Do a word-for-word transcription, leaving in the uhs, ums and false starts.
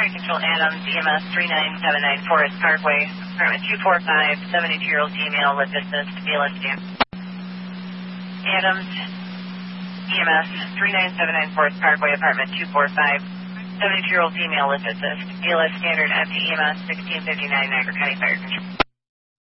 Fire Control Adams, E M S three nine seven nine Forest Parkway, apartment two four five, seventy-two-year-old female with business to B L S Dan. Adams, E M S three nine seven nine Forest Parkway, apartment two four five, seventy-two-year-old female with business, B L S Standard F T E M S sixteen fifty-nine Niagara County Fire Control.